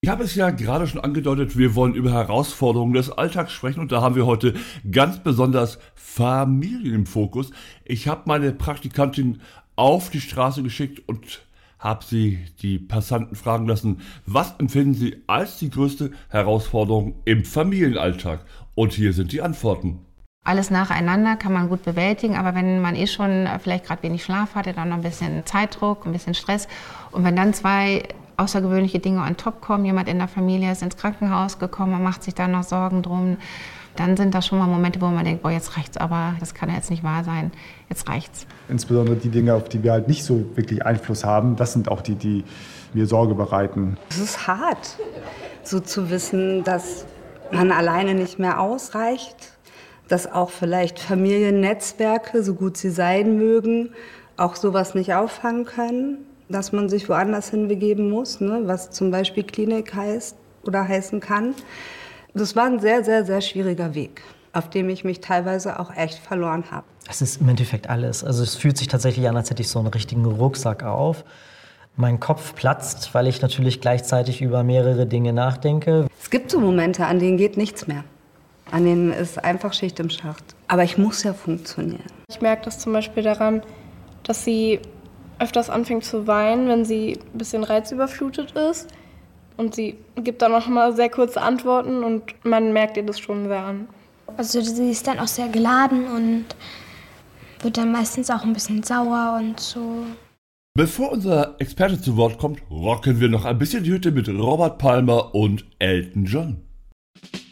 Ich habe es ja gerade schon angedeutet, wir wollen über Herausforderungen des Alltags sprechen und da haben wir heute ganz besonders Familien im Fokus. Ich habe meine Praktikantin auf die Straße geschickt und habe sie die Passanten fragen lassen, was empfinden sie als die größte Herausforderung im Familienalltag? Und hier sind die Antworten. Alles nacheinander kann man gut bewältigen, aber wenn man schon vielleicht gerade wenig Schlaf hatte, dann noch ein bisschen Zeitdruck, ein bisschen Stress und wenn dann zwei außergewöhnliche Dinge on top kommen, jemand in der Familie ist ins Krankenhaus gekommen, man macht sich da noch Sorgen drum, dann sind das schon mal Momente, wo man denkt, boah, jetzt reicht's aber, das kann ja jetzt nicht wahr sein, jetzt reicht's. Insbesondere die Dinge, auf die wir halt nicht so wirklich Einfluss haben, das sind auch die, die mir Sorge bereiten. Es ist hart, so zu wissen, dass man alleine nicht mehr ausreicht, dass auch vielleicht Familiennetzwerke, so gut sie sein mögen, auch sowas nicht auffangen können, dass man sich woanders hinbegeben muss, ne, was zum Beispiel Klinik heißt oder heißen kann. Das war ein sehr, sehr, sehr schwieriger Weg, auf dem ich mich teilweise auch echt verloren habe. Es ist im Endeffekt alles. Also es fühlt sich tatsächlich an, als hätte ich so einen richtigen Rucksack auf. Mein Kopf platzt, weil ich natürlich gleichzeitig über mehrere Dinge nachdenke. Es gibt so Momente, an denen geht nichts mehr. An denen ist einfach Schicht im Schacht. Aber ich muss ja funktionieren. Ich merke das zum Beispiel daran, dass sie öfters anfängt zu weinen, wenn sie ein bisschen reizüberflutet ist. Und sie gibt dann auch mal sehr kurze Antworten und man merkt ihr das schon sehr an. Also sie ist dann auch sehr geladen und wird dann meistens auch ein bisschen sauer und so. Bevor unser Experte zu Wort kommt, rocken wir noch ein bisschen die Hütte mit Robert Palmer und Elton John.